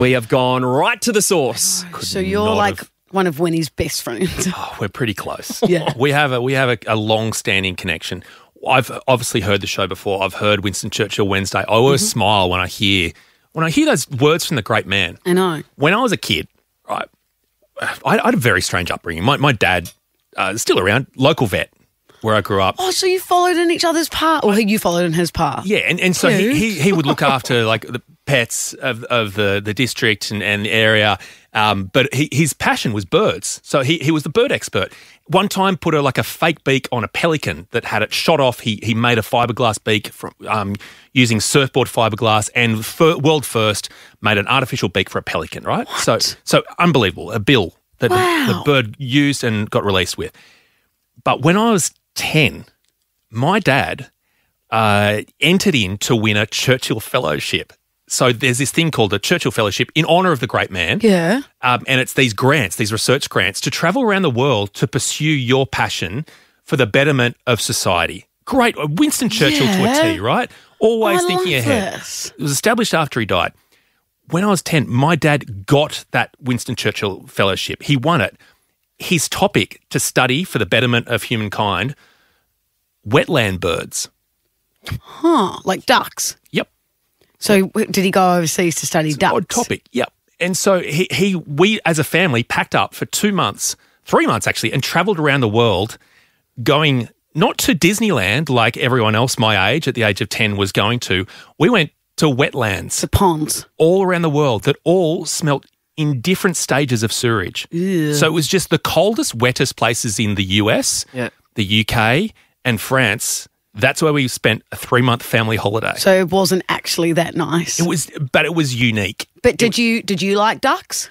We have gone right to the source. So you're like one of Winnie's best friends. Oh, we're pretty close. Yeah. We have a long-standing connection. I've obviously heard the show before. I've heard Winston Churchill Wednesday. I always smile when I hear those words from the great man. I know. When I was a kid, right, I had a very strange upbringing. My dad is still around, local vet where I grew up. Oh, so you followed in each other's path, or you followed in his path? Yeah, and so he would look after like the pets of the district and the area, but his passion was birds. So he was the bird expert. One time put a fake beak on a pelican that had it shot off. He made a fiberglass beak from using surfboard fiberglass, and world first made an artificial beak for a pelican, right? What? So unbelievable, a bill that the bird used and got released with. But when I was 10, my dad entered in to win a Churchill Fellowship. So there's this thing called a Churchill Fellowship in honour of the great man. Yeah. And it's these grants, these research grants, to travel around the world to pursue your passion for the betterment of society. Great. Winston Churchill to a T, right? Always thinking ahead. This. It was established after he died. When I was 10, my dad got that Winston Churchill Fellowship. He won it. His topic to study for the betterment of humankind, wetland birds. Huh, like ducks. Yep. So did he go overseas to study ducks? Odd topic, yep. And so we as a family packed up for 2 months, 3 months actually, and travelled around the world going not to Disneyland like everyone else my age at the age of 10 was going to. We went to wetlands. The ponds. All around the world that all smelt in different stages of sewerage. Ew. So it was just the coldest, wettest places in the US, the UK and France. That's where we spent a 3-month family holiday. So it wasn't actually that nice. But it was unique. But did you like ducks?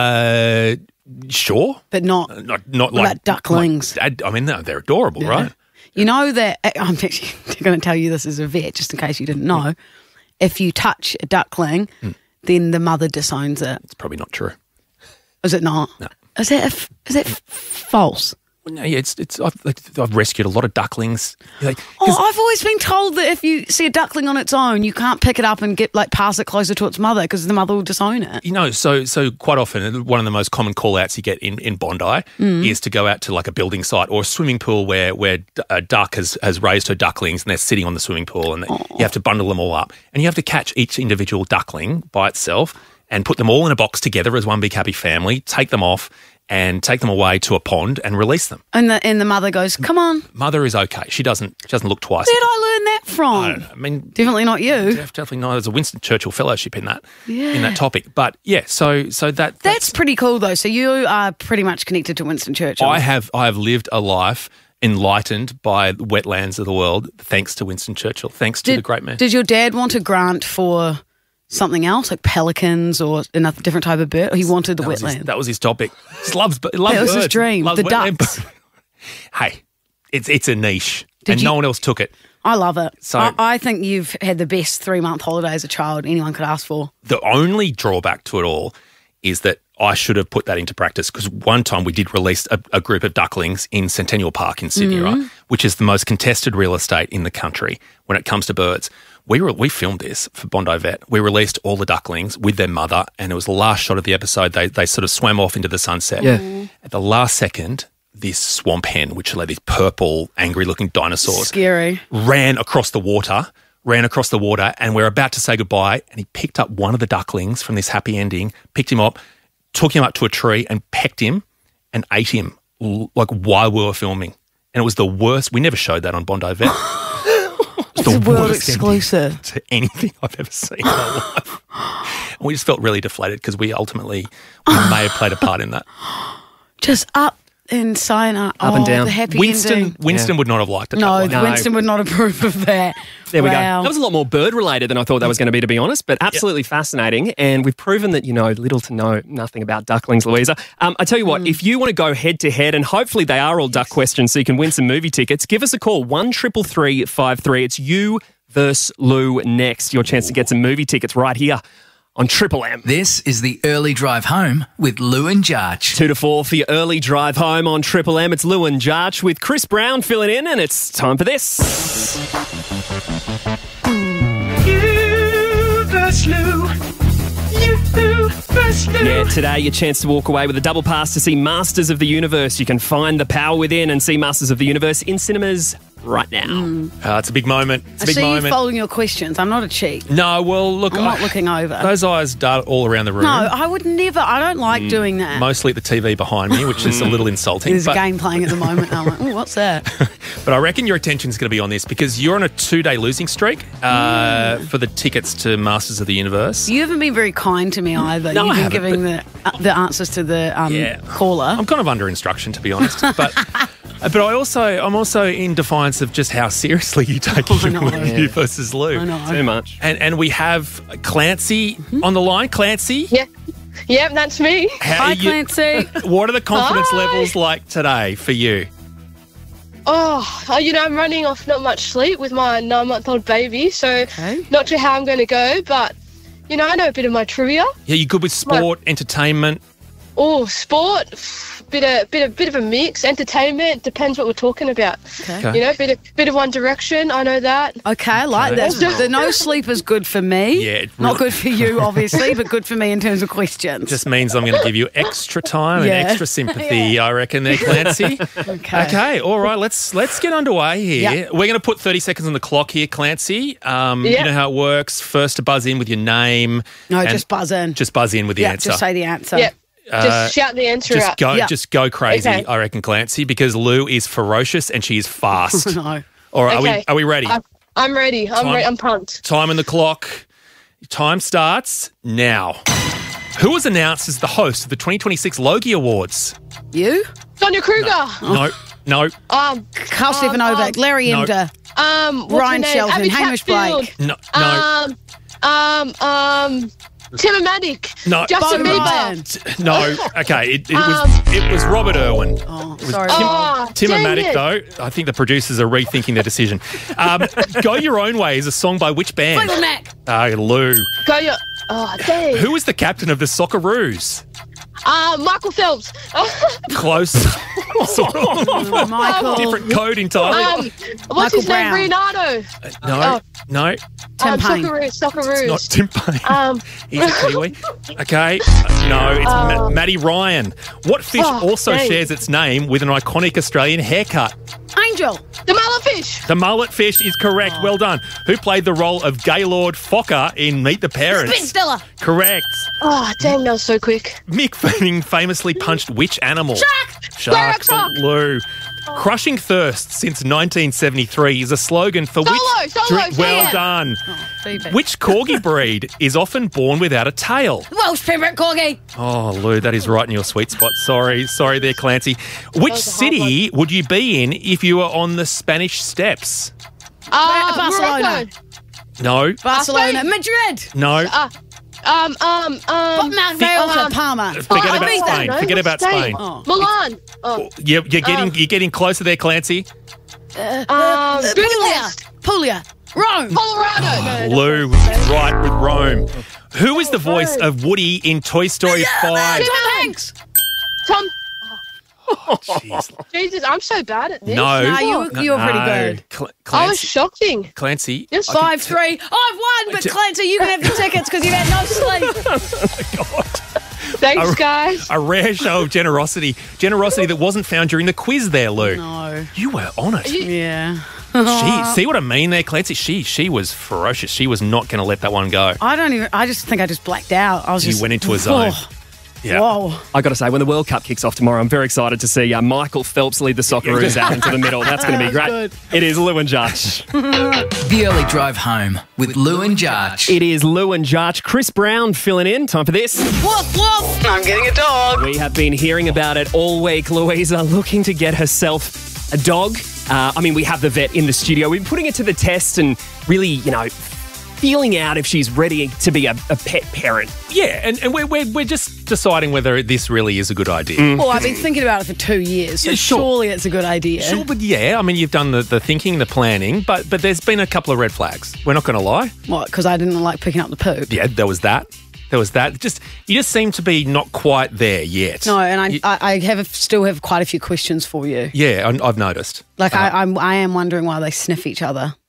Sure. But not like ducklings. No, they're adorable, right? You know that I'm actually going to tell you this as a vet, just in case you didn't know. If you touch a duckling, then the mother disowns it. It's probably not true. Is it not? No. Is that false? No, yeah, I've rescued a lot of ducklings. I've always been told that if you see a duckling on its own, you can't pick it up and pass it closer to its mother because the mother will disown it. You know, so quite often one of the most common call-outs you get in Bondi is to go out to like a building site or a swimming pool where a duck has raised her ducklings and they're sitting on the swimming pool and you have to bundle them all up and you have to catch each individual duckling by itself and put them all in a box together as one big happy family, take them off and take them away to a pond and release them. And the mother goes, "Come on." Mother is okay. She doesn't look twice. Where did I learn that from? I don't know. I mean, definitely not you. Definitely not. There's a Winston Churchill Fellowship in that topic. But yeah, so that's pretty cool though. So you are pretty much connected to Winston Churchill. I have lived a life enlightened by the wetlands of the world thanks to Winston Churchill, thanks to the great man. Did your dad want a grant for something else, like pelicans or another different type of bird? Or he wanted the wetland? That was his topic. He loves birds. That was his dream, the ducks. Hey, it's a niche and no one else took it. I love it. So I think you've had the best 3-month holiday as a child anyone could ask for. The only drawback to it all is that I should have put that into practice because one time we did release a group of ducklings in Centennial Park in Sydney, right, which is the most contested real estate in the country when it comes to birds. We filmed this for Bondi Vet. We released all the ducklings with their mother, and it was the last shot of the episode. They sort of swam off into the sunset. Yeah. At the last second, this swamp hen, which are like these purple, angry-looking dinosaurs, scary, ran across the water, and we're about to say goodbye, and he picked up one of the ducklings from this happy ending, picked him up, took him up to a tree and pecked him and ate him like while we were filming. And it was the worst. We never showed that on Bondi Vet. It's a world exclusive to anything I've ever seen in my life. And we just felt really deflated because we may have played a part in that. Just up and sign up and down. The happy Winston would not have liked it. No, Winston would not approve of that. There we go. That was a lot more bird related than I thought that was going to be honest, but absolutely fascinating. And we've proven that you know little to know nothing about ducklings, Louisa. I tell you what, if you want to go head to head, and hopefully they are all duck questions so you can win some movie tickets, give us a call, 133353. It's you versus Lou next. Your chance to get some movie tickets right here on Triple M. This is the early drive home with Lou and Jarch. 2 to 4 for your early drive home on Triple M. It's Lou and Jarch with Chris Brown filling in, and it's time for this. You versus Lou. Yeah, today your chance to walk away with a double pass to see Masters of the Universe. You can find the power within and see Masters of the Universe in cinemas right now. It's a big moment. It's a I big see you moment. folding your questions. I'm not a cheat. No, well, look, I'm not looking over. Those eyes dart all around the room. No, I would never. I don't like doing that. Mostly at the TV behind me, which is a little insulting. There's but, a game playing at the moment. I'm like, oh, what's that? but I reckon your attention's going to be on this because you're on a 2-day losing streak for the tickets to Masters of the Universe. You haven't been very kind to me either. No, You've I been haven't, giving the answers to the caller. I'm kind of under instruction, to be honest. But I'm also in defiance of just how seriously you take you versus Lou. I know. Too much. And we have Clancy on the line. Clancy, Yeah. Yep, that's me. Hi, Clancy. What are the confidence Hi. levels like today for you? Oh, I'm running off not much sleep with my 9-month-old baby, so not sure how I'm going to go, but, I know a bit of my trivia. Yeah, you good with sport, entertainment? Oh, sport, bit of a mix. Entertainment, depends what we're talking about. Okay. Bit of One Direction, I know that. Okay, I like that. The no sleep is good for me. Yeah, it Not really- good for you, obviously, but good for me in terms of questions. Just means I'm going to give you extra time and Yeah. extra sympathy, I reckon, there, Clancy. Okay, all right, let's get underway here. Yep. We're going to put 30 seconds on the clock here, Clancy. You know how it works. First to buzz in with your name. No, and just buzz in. Just buzz in with the yeah, answer. just say the answer. Yep. Just shout the answer out. Just go crazy, Okay. I reckon, Clancy, because Lou is ferocious and she is fast. No. All right, Okay. are we ready? I'm ready. I'm pumped. Time on the clock. Time starts now. Who was announced as the host of the 2026 Logie Awards? You? Sonia Kruger. No. Carl Stephen Novak, Larry no. Emder, What's Ryan her name? Shelton, Abby Hamish Chatfield. Blake. No. Tim Matic. No. Justin Bo Bieber. Ryan. No. Okay. It was Robert Irwin. Oh, sorry. Tim and dang Matic, it. though. I think the producers are rethinking their decision. Go Your Own Way is a song by which band? Fleetwood Mac. Lou. Go your. Oh, dang. Who is the captain of the Socceroos? Michael Phelps. Close. Sort of. Michael. Different code entirely. What's Michael his name? Brown. Leonardo. No. Tim Payne. Socceroos. Not Tim Payne. He's a Kiwi. Okay. No, it's Maddie Ryan. What fish also dang. shares its name with an iconic Australian haircut? Angel. The mulletfish. The mullet fish is correct. Well done. Who played the role of Gaylord Fokker in Meet the Parents? Ben Stiller. Correct. Oh, dang, that was so quick. Mick Fanning famously punched which animal? Shark. Shark. Lou. Crushing thirst since 1973 is a slogan for Solo, which... solo, well yeah. done. Phoebe. Which corgi breed is often born without a tail? Welsh Pembroke Corgi. Oh, Lou, that is right in your sweet spot. Sorry there, Clancy. Which was a hard city would you be in if you were on the Spanish Steps? Barcelona. Morocco. No. Barcelona. Spain. Madrid. No. Mount Valta. Palma. Forget about Ibiza. Spain. No, Forget about Spain. Spain. Oh. Milan. Oh. You're getting closer there, Clancy. Budapest. Puglia. Rome. Colorado. No, Lou is right with Rome. Who is the voice of Woody in Toy Story 5? Tom Hanks. Tom. Jeez. Jesus, I'm so bad at this. No. No, you were pretty good. I was Clancy. shocking. Clancy. Yes. 5-3. I've won, but Clancy, you can have the tickets because you've had no sleep. Thanks, guys. A rare show of generosity. Generosity that wasn't found during the quiz there, Lou. No. You were on it. Yeah. See what I mean there, Clancy? She was ferocious. She was not going to let that one go. I just think I just blacked out. I was You just. went into a zone. Oh, Yeah. whoa. I got to say, when the World Cup kicks off tomorrow, I'm very excited to see Michael Phelps lead the Socceroos out into the middle. That's going to be great. good. It is Lou and Judge. The Early Drive Home with Lou and Judge. It is Lou and Judge. Chris Brown filling in. Time for this. Woof, woof. I'm getting a dog. We have been hearing about it all week. Louisa looking to get herself a dog. We have the vet in the studio. We've been putting it to the test and really, feeling out if she's ready to be a pet parent. Yeah, and we're just deciding whether this really is a good idea. Well, I've been thinking about it for 2 years, so Yeah, sure. surely it's a good idea. Sure, but yeah, you've done the thinking, the planning, but there's been a couple of red flags. We're not going to lie. What, because I didn't like picking up the poop? Yeah, there was that. You just seem to be not quite there yet. No, and I still have quite a few questions for you. Yeah, I've noticed. Like I am wondering why they sniff each other.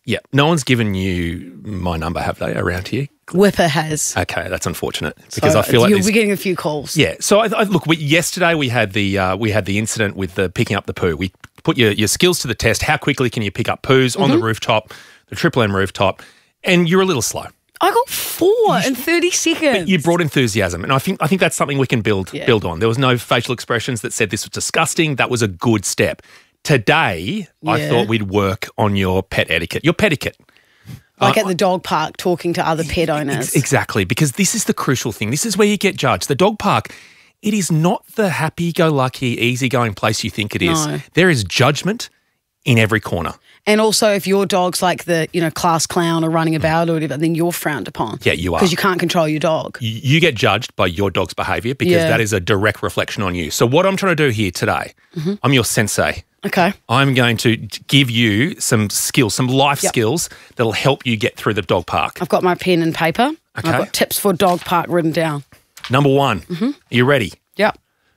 Yeah. No one's given you my number, have they, around here? Whipper has. Okay, that's unfortunate because So I feel like you'll there's- be getting a few calls. Yeah. So look, yesterday we had the incident with the picking up the poo. We put your skills to the test. How quickly can you pick up poos on the rooftop, the Triple M rooftop? And you're a little slow. I got 4 in 30 seconds. You brought enthusiasm, and I think that's something we can build on. There was no facial expressions that said this was disgusting. That was a good step. Today, I Yeah. thought we'd work on your pet etiquette, your petiquette. Like at the dog park talking to other pet owners. Exactly, because this is the crucial thing. This is where you get judged. The dog park, it is not the happy-go-lucky, easygoing place you think it is. No. There is judgment in every corner. And also, if your dog's like the, class clown or running about or whatever, then you're frowned upon. Yeah, you are. Because you can't control your dog. You get judged by your dog's behaviour because Yeah. that is a direct reflection on you. So what I'm trying to do here today, I'm your sensei. Okay. I'm going to give you some skills, some life Yep. skills that'll help you get through the dog park. I've got my pen and paper. Okay. I've got tips for dog park written down. Number one, are you ready? Yep.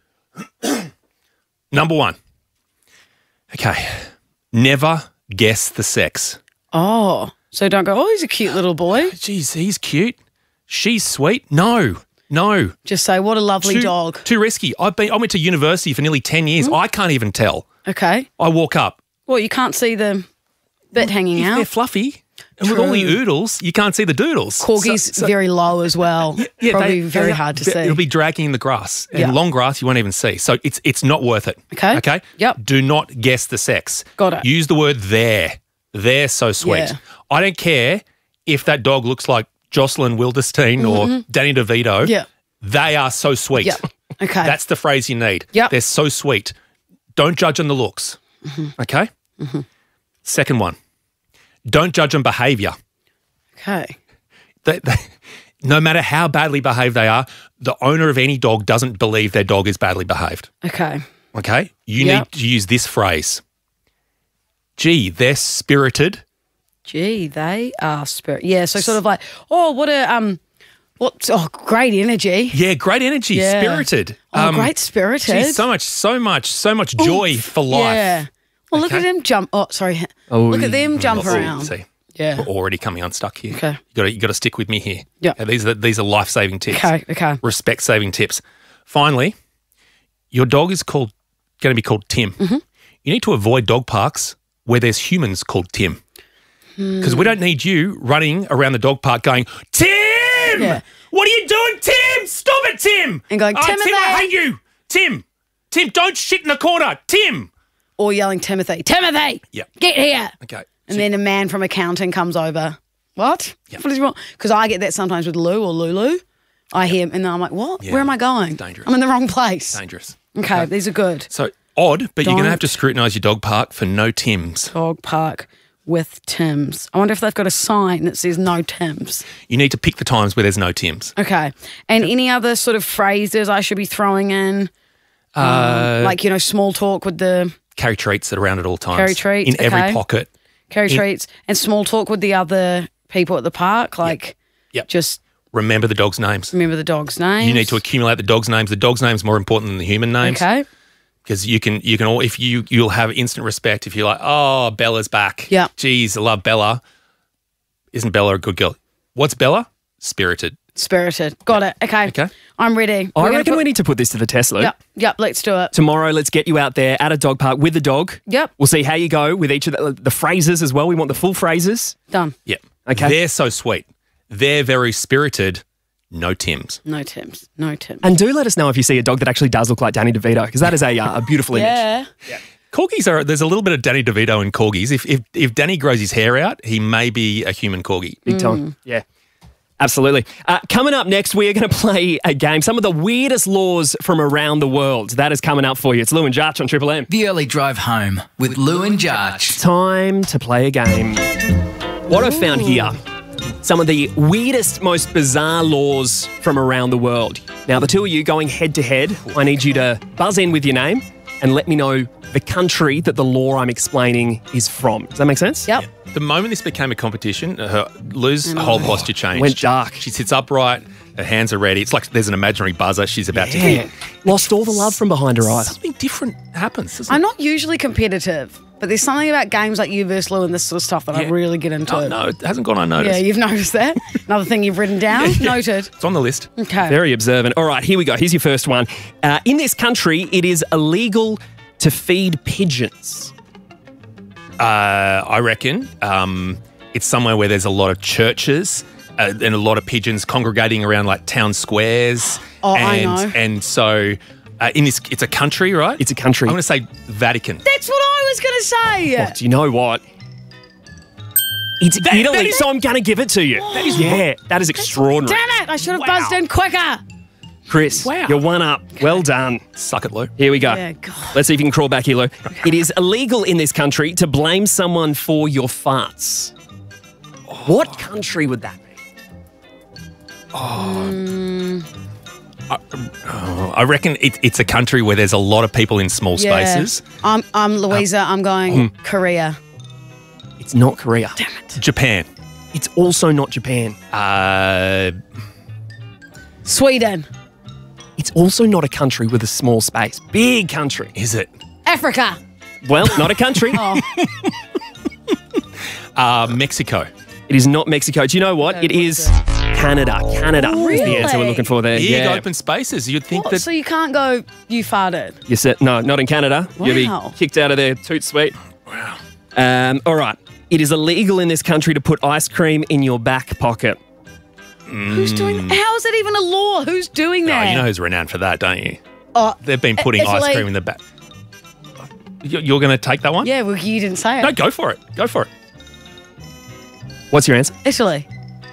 Number one, okay, never guess the sex. Oh, so don't go, he's a cute little boy. Geez, he's cute. She's sweet. No. Just say, what a lovely dog. Too risky. I went to university for nearly 10 years. I can't even tell. Okay. I walk up. Well, you can't see the bit hanging If they're out. fluffy, and with all the oodles, you can't see the doodles. Corgi's very low as well. Probably very hard to see. It'll be dragging in the grass. And Yeah. long grass, you won't even see. So it's not worth it. Okay. Okay? Yep. Do not guess the sex. Got it. Use the word there. They're so sweet. Yeah. I don't care if that dog looks like Jocelyn Wildenstein or Danny DeVito. Yeah. They are so sweet. Yep. Okay. That's the phrase you need. Yep. They're so sweet. Don't judge on the looks. Okay? Second one. Don't judge on behaviour. okay. No matter how badly behaved they are, the owner of any dog doesn't believe their dog is badly behaved. Okay. Okay? You Yep. need to use this phrase. Gee, they're spirited. Gee, they are spirit. Yeah, so sort of like, great energy. Yeah, great energy, Yeah. spirited. Great spirited. Geez, so much joy for life. Yeah. Well, look at Okay. them jump. Oh, sorry. Oh, Look at them jump Oh, around. see, Yeah. we're already coming unstuck here. Okay. You got to stick with me here. Yeah. Okay, these are life-saving tips. Okay. Respect-saving tips. Finally, your dog is going to be called Tim. Mm-hmm. You need to avoid dog parks where there's humans called Tim. Because we don't need you running around the dog park going, Tim! Yeah. What are you doing, Tim? Stop it, Tim! And going, Tim, I Timothy! hate you! Tim, don't shit in the corner! Tim! Or yelling, Timothy, Yeah. get here. Okay. And then a man from accounting comes over. What? What is wrong? Because I get that sometimes with Lou or Lulu. I hear him and then I'm like, what? Yeah. Where am I going? Dangerous. I'm in the wrong place. Dangerous. Okay, these are good. So odd, but you're going to have to Don't. scrutinise your dog park for no Tims. Dog park with Tims. I wonder if they've got a sign that says no Tims. You need to pick the times where there's no Tims. Okay. And any other sort of phrases I should be throwing in? Like, small talk with the Carry treats around at all times. Carry treats, in every okay. pocket. carry treats and small talk with the other people at the park. Like, Yep. just Remember the dogs' names. remember the dog's name. You need to accumulate the dogs' names. The dogs' names more important than the human names. Okay. Because you can all if you'll have instant respect if you're like, oh, Bella's back. Yeah. Geez, I love Bella. Isn't Bella a good girl? What's Bella? Spirited. Spirited. Got it. Okay. Okay. I'm ready. I We're gonna reckon put- we need to put this to the test, Lou. Yep. Let's do it. Tomorrow, let's get you out there at a dog park with the dog. Yep. We'll see how you go with each of the phrases as well. We want the full phrases. Done. Yep. Okay. They're so sweet. They're very spirited. No Tims. No Tims. No Tims. And do let us know if you see a dog that actually does look like Danny DeVito, because that is a beautiful image. Yeah. Corgis there's a little bit of Danny DeVito in corgis. If Danny grows his hair out, he may be a human corgi. Big time. Yeah. Absolutely. Coming up next, we are going to play a game. Some of the weirdest laws from around the world. That is coming up for you. It's Lou and Jarch on Triple M. The Early Drive Home with Lou and Jarch. Time to play a game. What I've found here, some of the weirdest, most bizarre laws from around the world. Now, the two of you going head to head, I need you to buzz in with your name and let me know the country that the law I'm explaining is from. Does that make sense? Yep. The moment this became a competition, Lou's whole posture changed. Went dark. She sits upright, her hands are ready. It's like there's an imaginary buzzer she's about to Yeah. hit. Lost all the love from behind her eyes. Something different happens, doesn't I'm it? not usually competitive, but there's something about games like You vs. Lou and this sort of stuff that I really get into. Oh, no, it hasn't gone unnoticed. Yeah, you've noticed that. Another thing you've written down. Noted. It's on the list. Okay. Very observant. All right, here we go. Here's your first one. In this country, it is illegal to feed pigeons. I reckon it's somewhere where there's a lot of churches and a lot of pigeons congregating around like town squares. Oh, and, I know. And so it's a country, right? It's a country. I'm going to say Vatican. That's what I was going to say. Oh, do you know what? It's Italy, so I'm going to give it to you. That is extraordinary. Damn it! I should have buzzed in quicker. Chris, you're one up. Well done. Suck it, Lou. Here we go. Yeah, God. Let's see if you can crawl back here, Lou. It is illegal in this country to blame someone for your farts. What country would that be? I reckon it's a country where there's a lot of people in small spaces. I'm Louisa. I'm going Korea. It's not Korea. Damn it. Japan. It's also not Japan. Sweden. It's also not a country with a small space. Big country. Is it? Africa. Well, not a country. Mexico. It is not Mexico. Do you know what? It is Canada. Canada is the answer we're looking for there. Big open spaces. You'd think that... So you can't go, you farted. You said, no, not in Canada. You'll be kicked out of there. Toot sweet. Wow. All right. It is illegal in this country to put ice cream in your back pocket. Who's doing that? How is that even a law? Who's doing that? Oh, you know who's renowned for that, don't you? They've been putting Italy. ice cream in the back. You're going to take that one? Yeah, well, you didn't say it. No, go for it. Go for it. What's your answer? Italy.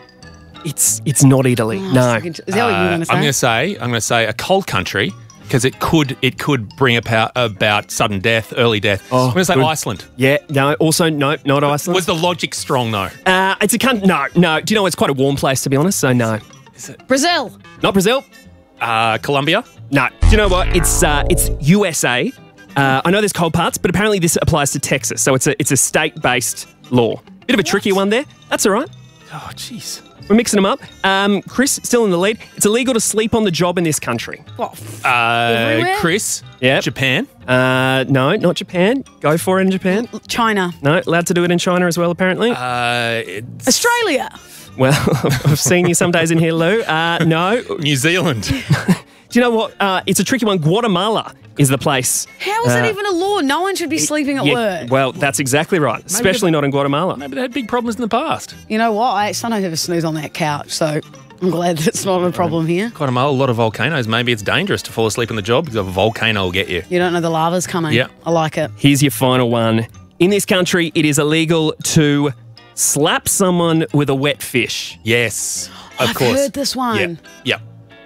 It's not Italy. No. Is that what you were going to say? I'm going to say a cold country because it could bring about sudden death, early death. Oh, I'm going to say good. Iceland. Yeah. No. Also, no, not Iceland. Was the logic strong though? It's a country. No. Do you know it's quite a warm place to be honest? So no. Is it Brazil. Not Brazil. Colombia? No. Do you know what? It's USA. I know there's cold parts, but apparently this applies to Texas. So it's a state-based law. Bit of a trickier one there. That's all right. Oh, jeez. We're mixing them up. Chris, still in the lead. It's illegal to sleep on the job in this country. What? Everywhere? Chris? Yep. Japan? No, not Japan. Go for it in Japan. China. No, allowed to do it in China as well, apparently. Australia. Well, I've seen you some days in here, Lou. No. New Zealand. Do you know what? It's a tricky one. Guatemala is the place. How is that even a law? No one should be sleeping at work. Well, that's exactly right. Especially not in Guatemala. Maybe they had big problems in the past. You know what? I sometimes have a snooze on that couch, so I'm glad that's not a problem here. Guatemala, a lot of volcanoes. Maybe it's dangerous to fall asleep on the job because a volcano will get you. You don't know the lava's coming. Yeah. I like it. Here's your final one. In this country, it is illegal to slap someone with a wet fish. Yes, of I've course. heard this one. Yep.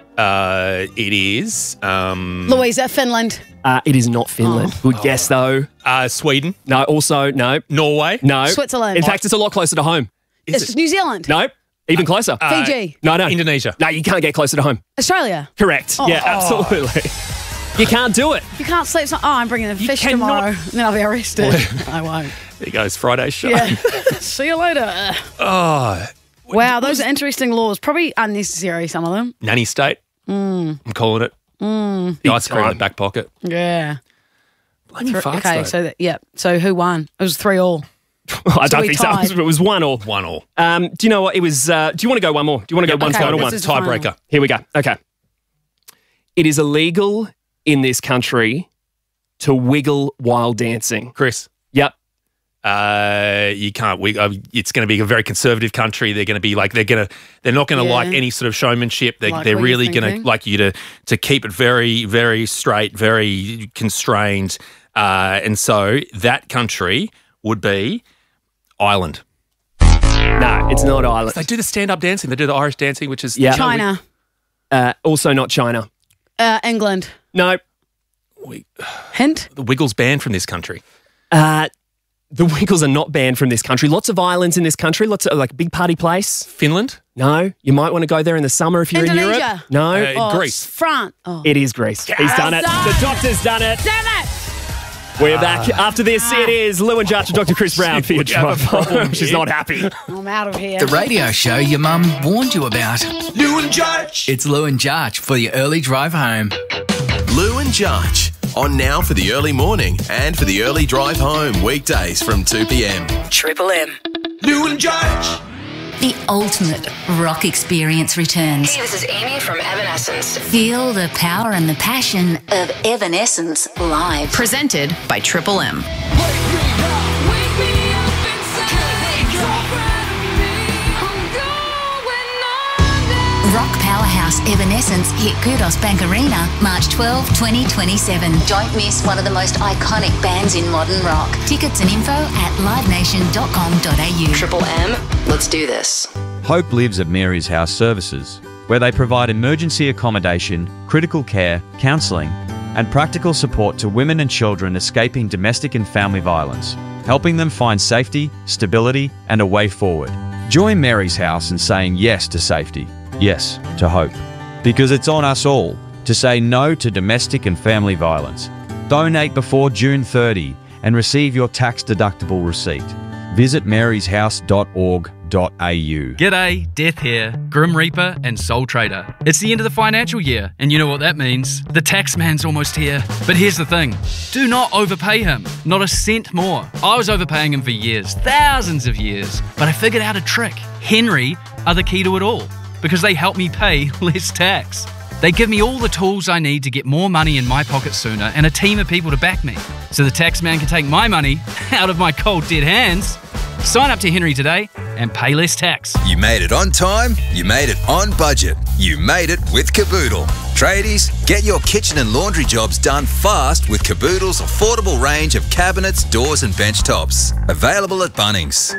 It is... Louisa, Finland. It is not Finland. Good guess, though. Sweden. No, also, no. Norway. No. Switzerland. In fact, it's a lot closer to home. It's New Zealand. No, even closer. Fiji. No. Indonesia. No, you can't get closer to home. Australia. Correct. Yeah, absolutely. You can't do it. You can't sleep. I'm bringing the fish tomorrow. And then I'll be arrested. I won't. There goes Friday's show. Yeah. See you later. Oh. Wow, those are interesting laws. Probably unnecessary, some of them. Nanny state. I'm calling it. The ice cream in the back pocket. Yeah. Bloody farts, Okay, though. so who won? It was 3-3. I don't we think tied. so. It was 1-1. 1-1. Do you know what? It was. Do you want to go one more? Do you want to go one okay, final this one? is the final. Tiebreaker. Here we go. Okay. It is illegal in this country to wiggle while dancing. Chris. Yep. You can't. It's going to be a very conservative country. They're going to be like they're not going to like any sort of showmanship. They're Like what really you're going to thinking. like you to keep it very, very straight, very constrained. And so that country would be Ireland. No, it's not Ireland. They do the stand-up dancing. They do the Irish dancing, which is Yeah. China. Also not China. England. No. Hint? The Wiggles banned from this country. The Wiggles are not banned from this country. Lots of islands in this country. Lots of like big party place. Finland. No, you might want to go there in the summer if you're in Europe. Indonesia. No, Greece. France. Oh. it is Greece. He's done it. The doctor's done it. Damn it! We're back. After this, it is Lou and Judge and Dr. Chris Brown for your We have a drive problem home. She's here. not happy. I'm out of here. The radio show your mum warned you about. Lou and Judge. It's Lou and Jarch for your early drive home. Lou and Judge On now for the early morning and for the early drive home, weekdays from 2 p.m. Triple M. Lou and Judge. The ultimate rock experience returns. Hey, this is Amy from Evanescence. Feel the power and the passion of Evanescence live. Presented by Triple M. Rock powerhouse Evanescence hit Kudos Bank Arena March 12, 2027. Don't miss one of the most iconic bands in modern rock. Tickets and info at livenation.com.au. Triple M, let's do this. Hope lives at Mary's House Services, where they provide emergency accommodation, critical care, counselling, and practical support to women and children escaping domestic and family violence, helping them find safety, stability, and a way forward. Join Mary's House in saying yes to safety. Yes to hope. Because it's on us all to say no to domestic and family violence. Donate before June 30 and receive your tax-deductible receipt. Visit maryshouse.org.au. G'day, Death here, Grim Reaper and Soul Trader. It's the end of the financial year, and you know what that means. The tax man's almost here. But here's the thing, do not overpay him. Not a cent more. I was overpaying him for years, thousands of years, but I figured out a trick. Henry are the key to it all, because they help me pay less tax. They give me all the tools I need to get more money in my pocket sooner and a team of people to back me, so the tax man can take my money out of my cold dead hands. Sign up to Henry today and pay less tax. You made it on time, you made it on budget, you made it with Caboodle. Tradies, get your kitchen and laundry jobs done fast with Caboodle's affordable range of cabinets, doors and bench tops. Available at Bunnings.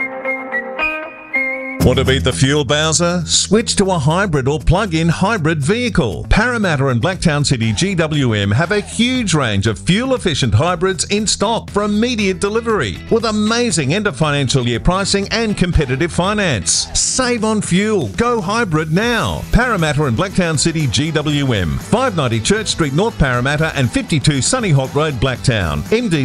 Want to beat the fuel Bowser? Switch to a hybrid or plug-in hybrid vehicle. Parramatta and Blacktown City GWM have a huge range of fuel-efficient hybrids in stock for immediate delivery with amazing end of financial year pricing and competitive finance. Save on fuel. Go hybrid now. Parramatta and Blacktown City GWM. 590 Church Street, North Parramatta and 52 Sunny Hawk Road, Blacktown. MD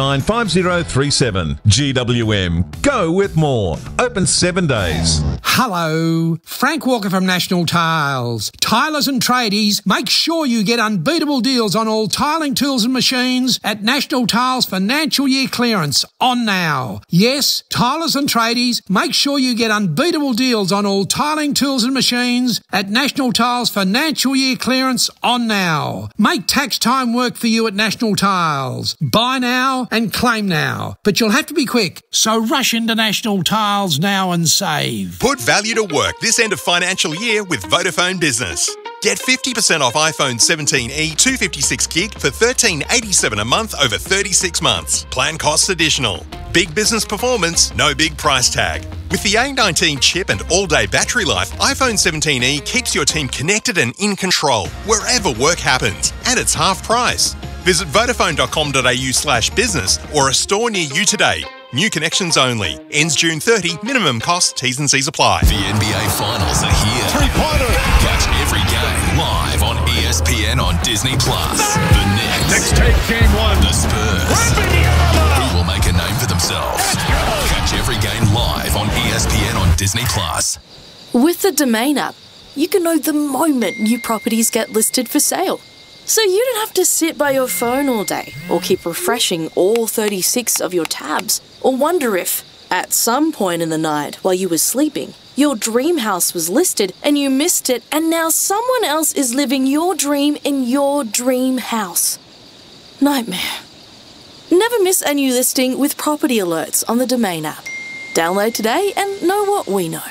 095037. GWM. Go with more. Open 7 days. Hello, Frank Walker from National Tiles. Tilers and tradies, make sure you get unbeatable deals on all tiling tools and machines at National Tiles Financial Year Clearance on now. Yes, tilers and tradies, make sure you get unbeatable deals on all tiling tools and machines at National Tiles Financial Year Clearance on now. Make tax time work for you at National Tiles. Buy now and claim now, but you'll have to be quick, so rush into National Tiles now and save. Put value to work this end of financial year with Vodafone Business. Get 50% off iPhone 17e 256 gig for $13.87 a month over 36 months. Plan costs additional. Big business performance, no big price tag. With the A19 chip and all-day battery life, iPhone 17e keeps your team connected and in control wherever work happens, and it's half price. Visit vodafone.com.au/business or a store near you today. New connections only. Ends June 30. Minimum cost. T's and C's apply. The NBA Finals are here. Three-pointer. Catch every game live on ESPN on Disney+. The Nets. Take game one. The Spurs. Who will make a name for themselves. Catch every game live on ESPN on Disney+. With the Domain app, you can know the moment new properties get listed for sale. So you don't have to sit by your phone all day or keep refreshing all 36 of your tabs or wonder if, at some point in the night while you were sleeping, your dream house was listed and you missed it and now someone else is living your dream in your dream house. Nightmare. Never miss a new listing with property alerts on the Domain app. Download today and know what we know.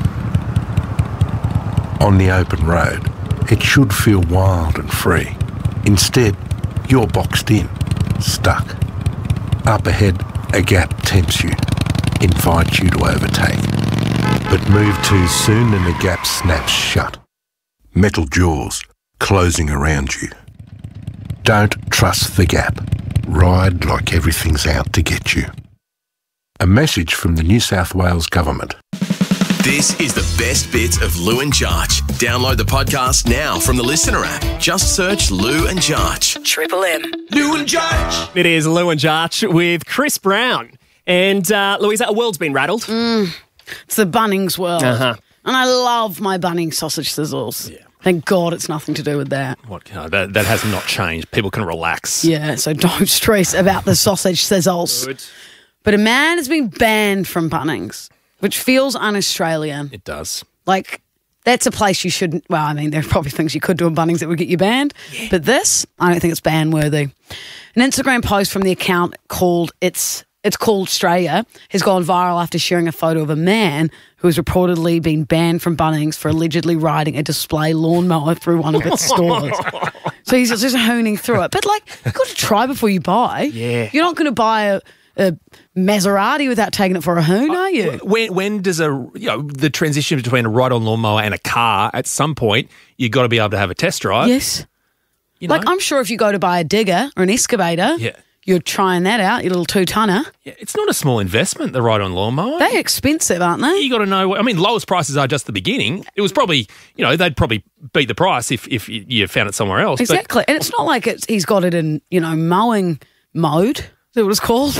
On the open road, it should feel wild and free. Instead, you're boxed in, stuck. Up ahead, a gap tempts you, invites you to overtake. But move too soon and the gap snaps shut. Metal jaws closing around you. Don't trust the gap. Ride like everything's out to get you. A message from the New South Wales Government. This is the best bits of Lou and Jarch. Download the podcast now from the Listener app. Just search Lou and Jarch. Triple M. Lou and Jarch. It is Lou and Jarch with Chris Brown. And Louisa, a world's been rattled. It's the Bunnings world. Uh-huh. And I love my Bunnings sausage sizzles. Yeah. Thank God it's nothing to do with that. That has not changed. People can relax. Yeah, so don't stress about the sausage sizzles. Good. But a man has been banned from Bunnings, which feels un-Australian. It does. Like, that's a place you shouldn't... Well, I mean, there are probably things you could do in Bunnings that would get you banned. Yeah. But this, I don't think it's ban-worthy. An Instagram post from the account called It's Called Australia has gone viral after sharing a photo of a man who has reportedly been banned from Bunnings for allegedly riding a display lawnmower through one of its stores. So he's just hooning through it. But, like, you've got to try before you buy. Yeah. You're not going to buy a Maserati without taking it for a hoon, are you? When does the transition between a ride-on lawnmower and a car, at some point, you've got to be able to have a test drive? Yes. Like, I'm sure if you go to buy a digger or an excavator... Yeah. You're trying that out, your little 2-tonner. Yeah, it's not a small investment, the ride-on lawnmower. They're expensive, aren't they? You got to know. I mean, lowest prices are just the beginning. It was probably, they'd probably beat the price if you found it somewhere else. Exactly, and it's not like he's got it in mowing mode. Is that what it's called?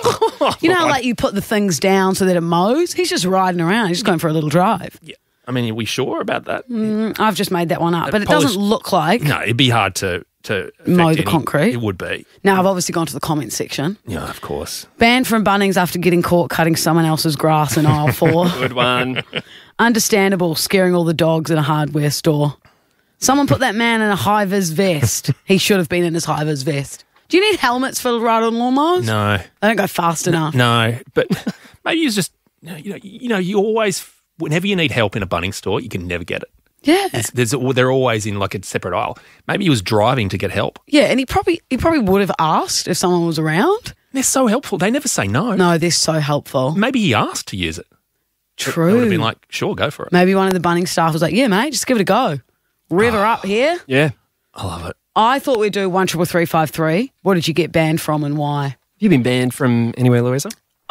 How like you put the things down so that it mows. He's just riding around. He's just going for a little drive. Yeah. I mean, are we sure about that? I've just made that one up, but it doesn't look like. No, it'd be hard to mow the concrete. It would be. Now, I've obviously gone to the comments section. Yeah, of course. Banned from Bunnings after getting caught cutting someone else's grass in aisle 4. Good one. Understandable, scaring all the dogs in a hardware store. Someone put that man in a high-vis vest. He should have been in his high-vis vest. Do you need helmets for ride-on lawnmowers? No. They don't go fast enough. No, but maybe it's just, you always, whenever you need help in a Bunnings store, you can never get it. Yeah. They're always in like a separate aisle. Maybe he was driving to get help. Yeah, and he probably would have asked if someone was around. They're so helpful. They never say no. No, they're so helpful. Maybe he asked to use it. True. They would have been like, sure, go for it. Maybe one of the Bunnings staff was like, yeah, mate, just give it a go. Rev her up here. Yeah. I love it. I thought we'd do 13353. What did you get banned from and why? Have you been banned from anywhere, Louisa?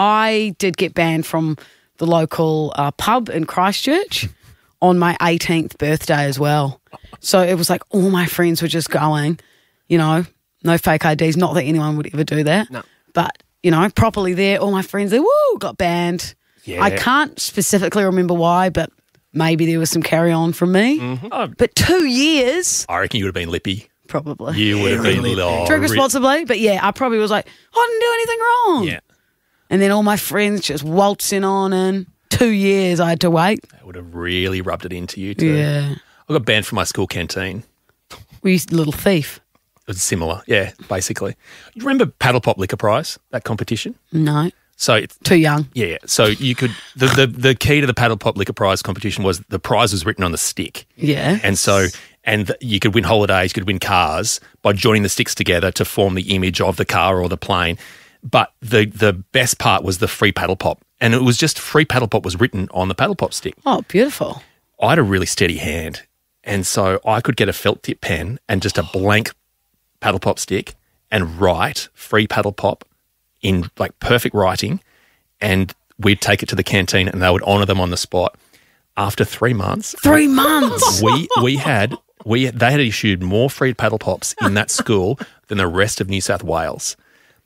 I did get banned from the local pub in Christchurch on my 18th birthday as well. So it was like all my friends were just going, no fake IDs. Not that anyone would ever do that. No. But, properly there, all my friends, they got banned. Yeah. I can't specifically remember why, but maybe there was some carry on from me. Mm-hmm. But 2 years. I reckon you would have been lippy. Probably. You would have been lippy. Drink responsibly. But yeah, I probably was like, I didn't do anything wrong. Yeah. And then all my friends just waltzing on in. 2 years I had to wait. That would have really rubbed it into you too. Yeah. I got banned from my school canteen. Were you a little thief? It was similar, yeah, basically. You remember Paddle Pop Liquor Prize, that competition? No. So it's too young. Yeah. So you could the key to the Paddle Pop Liquor Prize competition was the prize was written on the stick. Yeah. And you could win holidays, you could win cars by joining the sticks together to form the image of the car or the plane. But the best part was the free paddle pop. And it was just free paddle pop was written on the paddle pop stick. Oh, beautiful. I had a really steady hand. And so I could get a felt tip pen and just a blank paddle pop stick and write free paddle pop in like perfect writing. And we'd take it to the canteen and they would honour them on the spot. After 3 months. 3 months? They had issued more free paddle pops in that school than the rest of New South Wales.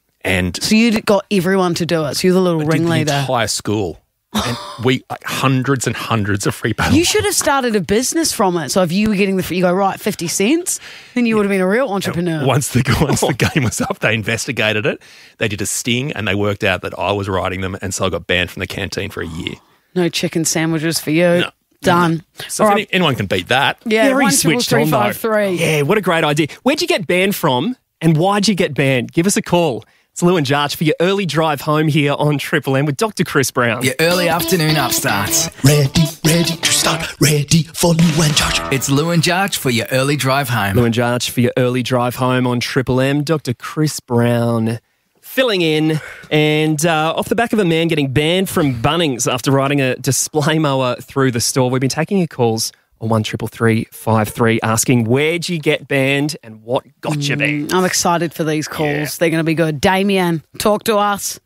And so you got everyone to do it. So you're the little ringleader. The entire school. And we hundreds and hundreds of free paddle. You should have started a business from it. So if you were getting you go, right, 50 cents, then you would have been a real entrepreneur. Once the game was up, they investigated it. They did a sting and they worked out that I was writing them. And so I got banned from the canteen for a year. No chicken sandwiches for you. No. Done. So if anyone can beat that. Yeah, Very switched on, though. 13353. Yeah, what a great idea. Where'd you get banned from and why'd you get banned? Give us a call. It's Lou and Jarch for your early drive home here on Triple M with Dr. Chris Brown. Your early afternoon upstarts. Ready to start, ready for Lou and Jarch. It's Lou and Jarch for your early drive home. Lou and Jarch for your early drive home on Triple M. Dr. Chris Brown filling in. And off the back of a man getting banned from Bunnings after riding a display mower through the store, we've been taking your calls on 13353 asking where'd you get banned and what got you there. I'm excited for these calls. Yeah. They're going to be good. Damien, talk to us.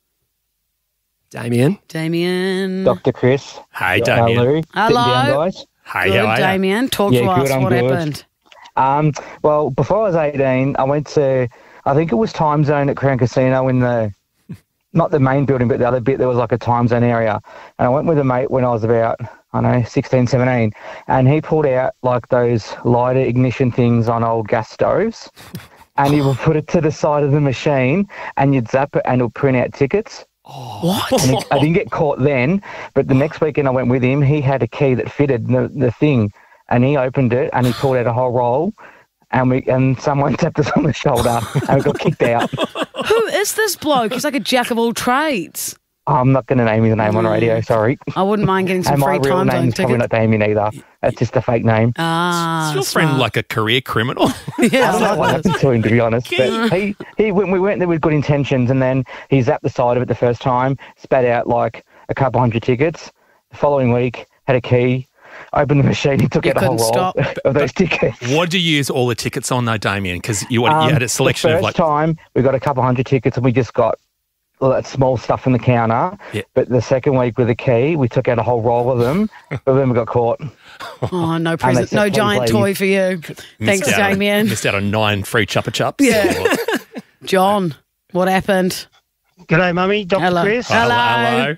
Damien. Dr. Chris. Hey, Damien. Hello. Down, guys. Hey, good, how are you? Damien. Talk to us. What happened? Well, before I was 18, I went to, I think it was Time Zone at Crown Casino in the not the main building, but the other bit, there was like a time zone area. And I went with a mate when I was about, 16, 17, and he pulled out like those lighter ignition things on old gas stoves, and he would put it to the side of the machine, and you'd zap it, and it'll print out tickets. What? And I didn't get caught then, but the next weekend I went with him. He had a key that fitted the thing, and he opened it, and he pulled out a whole roll, and someone tapped us on the shoulder, and we got kicked out. Who is this bloke? He's like a jack of all trades. I'm not going to name his name on the radio, sorry. I wouldn't mind getting some and free my real time zone name's probably tickets. not Damien either. That's just a fake name. Ah, Is your friend like a career criminal? Yeah, I don't know what happened to him, to be honest. But we went there with good intentions, and then he zapped the side of it the first time, spat out like a couple hundred tickets. The following week, had a key, opened the machine, he took out a whole roll of those tickets. What do you use all the tickets on, though, Damien? Because you had a selection of like... The first time, we got a couple hundred tickets, and we just got all that small stuff from the counter. Yeah. But the second week with the key, we took out a whole roll of them, but then we got caught. Oh, no present, no giant toy for you. Thanks, Damien. Missed out on 9 free Chupa Chups. Yeah. John, what happened? G'day, Mummy. Dr. Chris. Hello.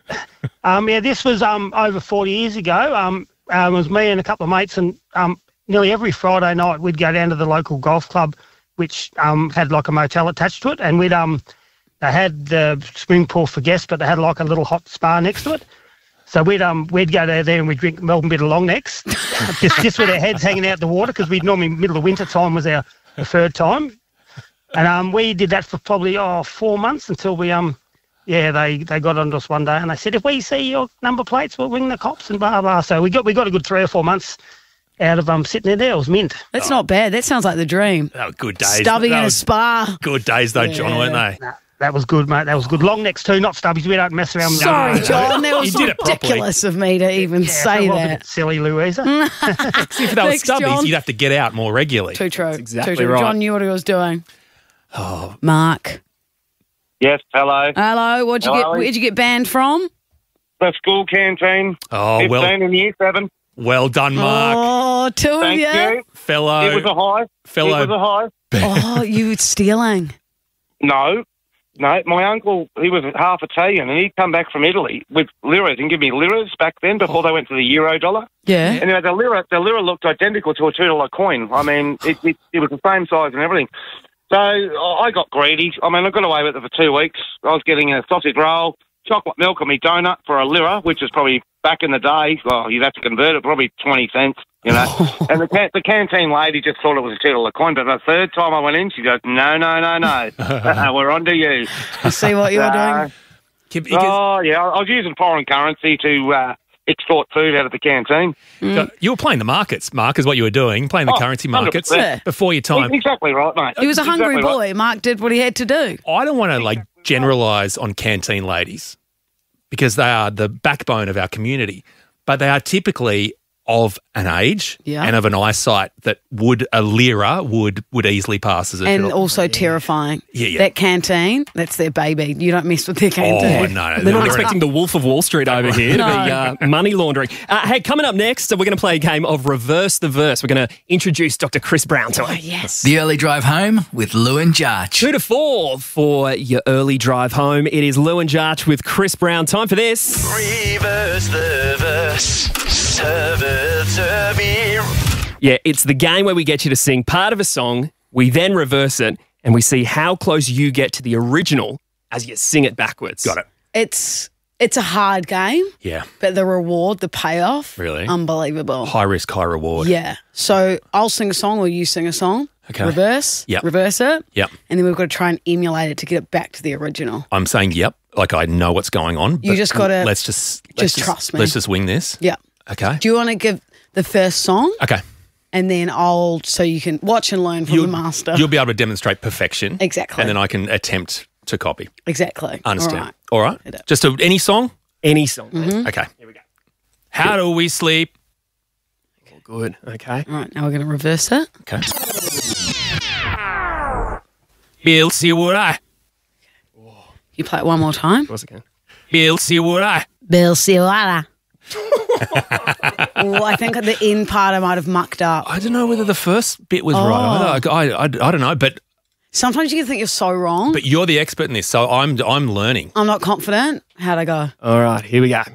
Yeah, this was over 40 years ago. It was me and a couple of mates, and nearly every Friday night we'd go down to the local golf club, which had like a motel attached to it, and they had the swimming pool for guests, but they had like a little hot spa next to it. So we'd go there and we'd drink Melbourne Bitter long necks, just with our heads hanging out the water, because we'd normally middle of winter time was our preferred time. And we did that for probably 4 months until we they got onto us one day and they said, if we see your number plates, we'll ring the cops and blah blah. So we got a good 3 or 4 months out of sitting there. It was mint. That's not bad. That sounds like the dream. That were good days. Stubby in a spa. Good days, though, John, weren't they? That was good, mate. That was good. Long necks too, not stubbies. We don't mess around with Sorry, them. John. That was ridiculous of me to even say it was a that. bit silly, Louisa. If they were Thanks, stubbies, John. you'd have to get out more regularly. Too true. Exactly Too true. right. John knew what he was doing. Oh, Mark. Yes, hello. Hello. Where'd you get banned from? The school canteen. Oh, 15 in year 7. Well done, Mark. Oh, two of Thank you. you. Fellow. It was a high. Fellow. It was a high. Oh, you were stealing. No, my uncle, he was half Italian, and he'd come back from Italy with liras and give me liras back then before they went to the euro dollar. Yeah. Anyway, the lira looked identical to a $2 coin. I mean, it was the same size and everything. So I got greedy. I mean, I got away with it for 2 weeks. I was getting a sausage roll, chocolate milk on my donut for a lira, which is probably back in the day. Well, you'd have to convert it, probably 20 cents, you know. And the canteen lady just thought it was a $2 coin. But the third time I went in, she goes, no. We're on to you. I see what you were doing. Oh, yeah. I was using foreign currency to extort food out of the canteen. So you were playing the markets, Mark, is what you were doing, playing the currency markets 100%. before your time. Exactly right, mate. He was a hungry Exactly boy. right. Mark did what he had to do. I don't want to generalise on canteen ladies because they are the backbone of our community, but they are typically of an age and of an eyesight that a lira would easily pass as a And also terrifying. Yeah. That canteen, that's their baby. You don't mess with their canteen. no. They're not expecting the Wolf of Wall Street over here No. to be money laundering. Hey, coming up next, we're going to play a game of Reverse the Verse. We're going to introduce Dr. Chris Brown to it. Yes. The early drive home with Lou and Jarch. 2 to 4 for your early drive home. It is Lou and Jarch with Chris Brown. Time for this. Reverse the verse. Serve it to me. Yeah, it's the game where we get you to sing part of a song, we then reverse it, and we see how close you get to the original as you sing it backwards. Got it. It's a hard game, Yeah. but the reward, the payoff, Really? unbelievable. High risk, high reward. Yeah. So I'll sing a song or you sing a song. Okay. Reverse. Yep. Reverse it. Yep. And then we've got to try and emulate it to get it back to the original. I'm saying yep, like I know what's going on. You but just gotta let's just trust me. Let's just wing this. Yeah. Okay. Do you want to give the first song? Okay. And then so you can watch and learn from the master. You'll be able to demonstrate perfection. Exactly. And then I can attempt to copy. Exactly. Understand. All All right. Just any song? Any song. Mhm. Okay. Here we go. How do we sleep? Oh, good. Okay. All right. Now we're going to reverse it. Okay. Bill, see what I. You play it one more time. Of course I can. Bill, see what I. Bill Siwala. Oh, I think at the end part I might have mucked up. I don't know whether the first bit was Oh. right. I don't know, but Sometimes you can think you're so wrong. But you're the expert in this, so I'm learning. I'm not confident. How'd I go? All right, here we go.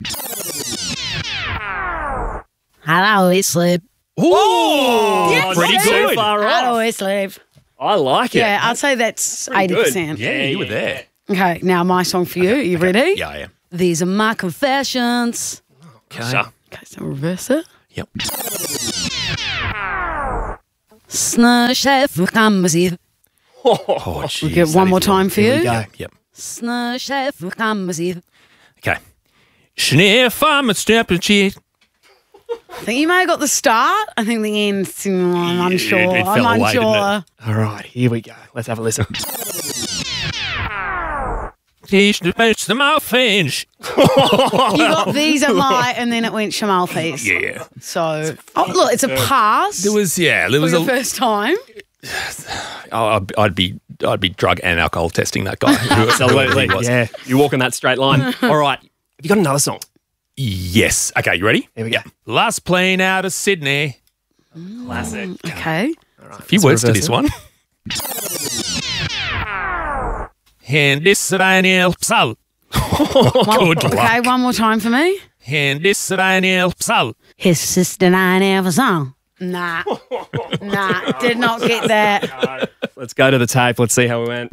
Hello, it's Lib. Oh, yes, pretty good. Far off. Hello, it's Lib. I like it. Yeah, I'd say that's 80%. Yeah, you were there. Okay, now my song for you. Are you ready? Yeah, I am. These are my confessions. Okay. Okay, so reverse it. Yep. Snurchef kammersiv. Oh, geez, We'll get one more time for Here you. we go. Yep. Snurchef kammersiv. Okay. Sniff, I'm a step and cheat. I think you may have got the start. I think the end, I'm unsure. It fell I'm away, didn't unsure. it? All right, here we go. Let's have a listen. Teach the best the mouth hinge. You got these at my, and then it went Shamal Feast. Yeah. So, look, it's a pass There was for was the first time. I'd be drug and alcohol testing that guy. Absolutely. Yeah, you're walking that straight line. All right, have you got another song? Yes. Okay, you ready? Here we go. Last plane out of Sydney. Classic. Okay. A few words to this one. And this Daniel Psal. Good luck. Okay, one more time for me. And this Daniel Psal. His sister and I never saw. Nah, did not get that. Let's go to the tape. Let's see how we went.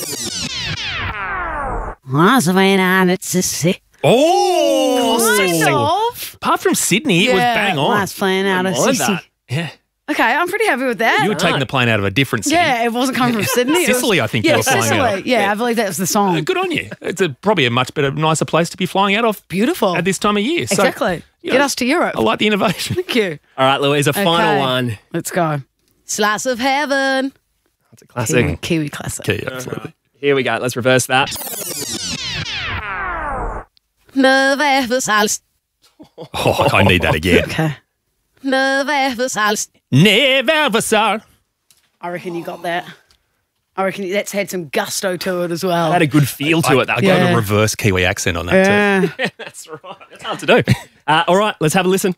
Oh! Kind of. Apart from Sydney, it was bang on. Last playing out of Mind Sissy. that. Yeah. Okay, I'm pretty happy with that. You were taking the plane out of a different city. Yeah, it wasn't coming from Sydney. It was- Sicily, I think you Yeah, were flying Sicily. out of. Yeah, I believe that was the song. Good on you. It's probably a much better, nicer place to be flying out of. Beautiful. At this time of year. So, Exactly. you Get know, us to Europe. I like the innovation. Thank you. All right, Louise, a final Okay. one. Let's go. Slice of heaven. That's a classic. Kiwi classic. Okay, absolutely. Here we go. Let's reverse that. Never sals. Oh, I need that again. Okay. Never sals. Never saw. I reckon you got that. I reckon that's had some gusto to it as well. Had a good feel to it, that I guy. got a reverse Kiwi accent on that too. Yeah. That's right. That's hard to do. All right, let's have a listen.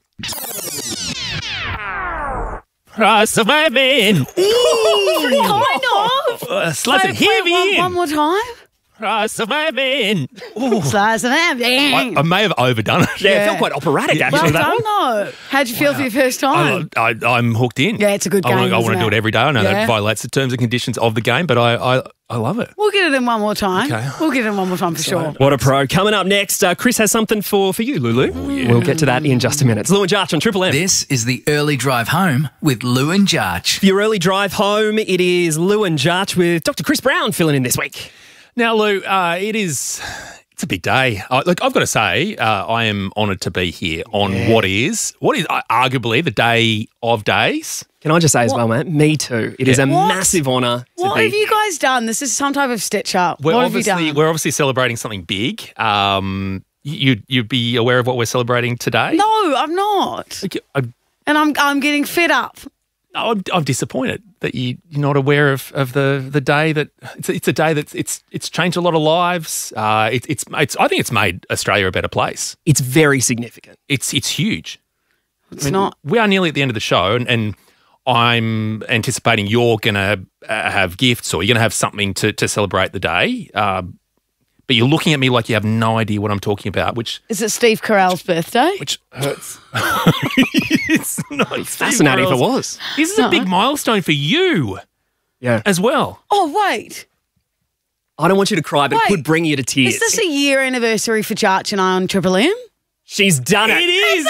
Cross of my vein. Kind of. Slice it heavy One in. more time. Cross of my vein. Slice of heaven. I may have overdone it. Yeah, it felt quite operatic, Well actually, that done, one. though. How'd you feel for your first time? I'm hooked in. Yeah, it's a good game, I want isn't to do it? it every day. I know Yeah. that violates the terms and conditions of the game, but I love it. We'll get it in one more time. Okay. We'll get it in one more time for sure. What a pro. Coming up next, Chris has something for you, Lulu. We'll get to that in just a minute. It's Lou and Jarch on Triple M. This is the early drive home with Lou and Jarch. For your early drive home, it is Lou and Jarch with Dr. Chris Brown filling in this week. Now, Lou, it's a big day. Look, I've got to say, I am honoured to be here on what is arguably the day of days. Can I just say as well, mate? Me too. It is a What? massive honour to What be have you guys done? This is some type of stitch up. We're What have you done? We're obviously celebrating something big. You'd be aware of what we're celebrating today? No, I'm not. I'm And I'm getting fed up. disappointed that you're not aware of the day that it's a day that it's changed a lot of lives. I think it's made Australia a better place. It's very significant. It's huge. It's not. We are nearly at the end of the show, and I'm anticipating you're going to have gifts or you're going to have something to celebrate the day. But you're looking at me like you have no idea what I'm talking about, which Is it Steve Carell's birthday? hurts. It's not Fascinating if it was. This is a big milestone for you Yeah. as well. Oh, wait. I don't want you to cry, but it Wait. could bring you to tears. Is this a year anniversary for Jarch and I on Triple M? She's done it. It is.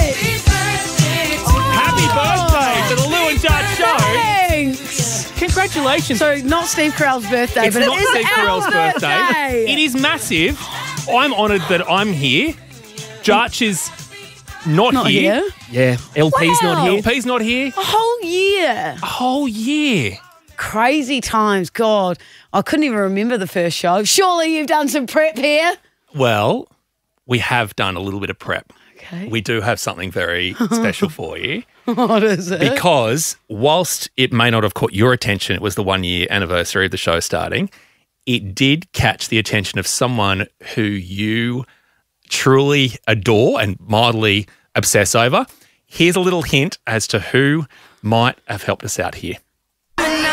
Oh. Happy birthday to the Lou and Jarch show. Thanks. Congratulations. So, not Steve Carell's birthday, It's but not it is Steve our Carell's birthday. It is massive. I'm honoured that I'm here. Jarch is not here. Yeah. LP's not Wow. here. LP's not here. A whole year. A whole year. Crazy times. God, I couldn't even remember the first show. Surely you've done some prep here. Well, we have done a little bit of prep. Okay. We do have something very special for you. What is it? Because whilst it may not have caught your attention, it was the 1 year anniversary of the show starting, it did catch the attention of someone who you truly adore and mildly obsess over. Here's a little hint as to who might have helped us out here.